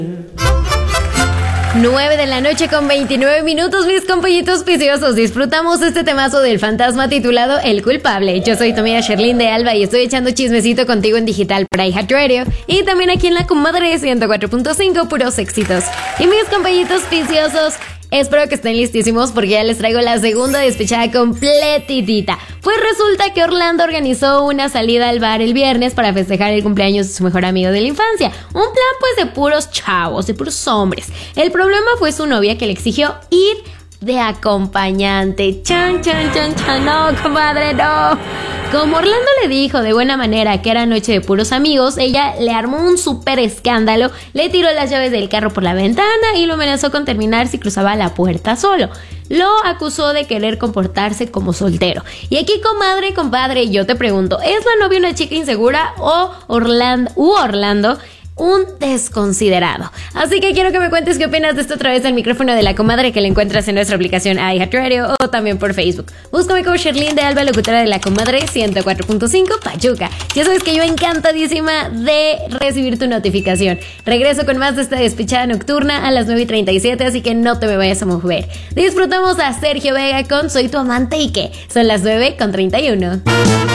9 de la noche con 29 minutos, mis compañitos viciosos. Disfrutamos este temazo del fantasma titulado El Culpable. Yo soy tu amiga Sherlyn de Alba y estoy echando chismecito contigo en digital por iHeartRadio y también aquí en la comadre 104.5, puros éxitos. Y mis compañitos viciosos, espero que estén listísimos porque ya les traigo la segunda despechada completitita. Pues resulta que Orlando organizó una salida al bar el viernes para festejar el cumpleaños de su mejor amigo de la infancia. Un plan pues de puros chavos, de puros hombres. El problema fue su novia que le exigió ir de acompañante. Chan, chan, chan, chan, no, comadre, no. Como Orlando le dijo de buena manera que era noche de puros amigos, ella le armó un súper escándalo, le tiró las llaves del carro por la ventana y lo amenazó con terminar si cruzaba la puerta solo. Lo acusó de querer comportarse como soltero. Y aquí, comadre, compadre, yo te pregunto, ¿es la novia una chica insegura o Orlando un desconsiderado? Así que quiero que me cuentes qué opinas de esto a través del micrófono de la comadre que la encuentras en nuestra aplicación iHeartRadio o también por Facebook. Búscame como Sherlyn de Alba, locutora de la comadre 104.5 Pachuca. Ya sabes que yo encantadísima de recibir tu notificación. Regreso con más de esta despechada nocturna a las 9:37, así que no te me vayas a mover. Disfrutamos a Sergio Vega con Soy tu amante y que son las 9:31.